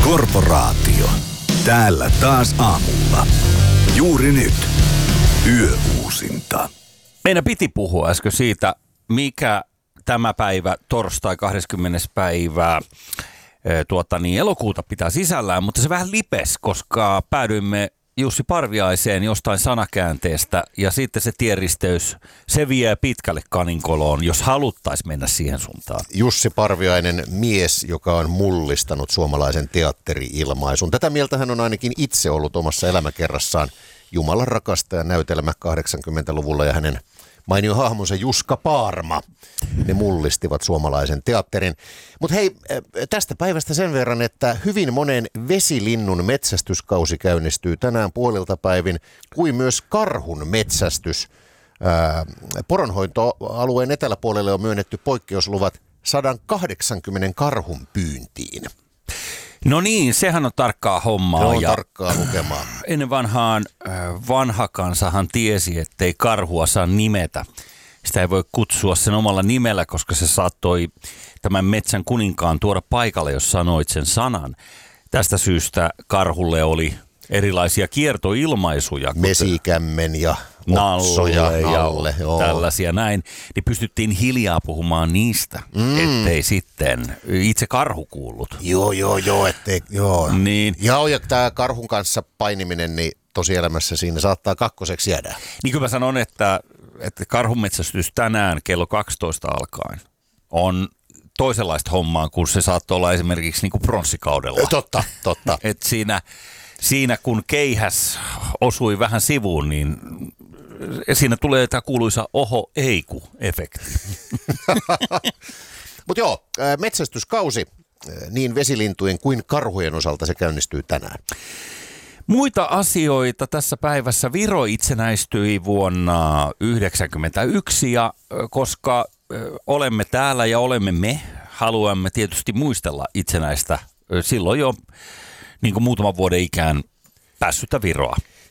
Korporaatio. Täällä taas aamulla. Juuri nyt. Yöuusinta. Meidän piti puhua äsken siitä, mikä tämä päivä, torstai 20. päivää elokuuta pitää sisällään, mutta se vähän lipes, koska päädyimme Jussi Parviaiseen jostain sanakäänteestä ja sitten se tieristeys, se vie pitkälle kaninkoloon, jos haluttaisiin mennä siihen suuntaan. Jussi Parviainen, mies, joka on mullistanut suomalaisen teatteri-ilmaisun. Tätä mieltä hän on ainakin itse ollut omassa elämäkerrassaan. Jumalan rakastaja näytelmä 80-luvulla ja hänen mainio hahmonsa Juska Paarma. Ne mullistivat suomalaisen teatterin. Mutta hei, tästä päivästä sen verran, että hyvin monen vesilinnun metsästyskausi käynnistyy tänään puolilta päivin, kuin myös karhun metsästys. Poronhoitoalueen eteläpuolelle on myönnetty poikkeusluvat 180 karhun pyyntiin. No niin, sehän on tarkkaa hommaa. Se on tarkkaa lukemaa. Ennen vanha kansahan tiesi, ettei karhua saa nimetä. Sitä ei voi kutsua sen omalla nimellä, koska se saattoi tämän metsän kuninkaan tuoda paikalle, jos sanoit sen sanan. Tästä syystä karhulle oli erilaisia kiertoilmaisuja. Mesikämmen ja otso ja nalle. Tällaisia näin. Niin pystyttiin hiljaa puhumaan niistä, ettei sitten itse karhu kuullut. Joo, ettei, joo. Niin. Ja tämä karhun kanssa painiminen, niin tosielämässä siinä saattaa kakkoseksi jäädä. Niin kyllä mä sanon, että karhunmetsästys tänään kello 12 alkaen on toisenlaista hommaa, kun se saattoi olla esimerkiksi niin kuin pronssikaudella. Totta. Et siinä kun keihäs osui vähän sivuun, niin siinä tulee tämä kuuluisa oho-eiku-efekti. Mutta joo, metsästyskausi niin vesilintujen kuin karhujen osalta se käynnistyy tänään. Muita asioita tässä päivässä. Viro itsenäistyi vuonna 1991 ja koska olemme täällä ja olemme me, haluamme tietysti muistella itsenäistä silloin jo niin kuin muutaman vuoden ikään päässyttä Viroa.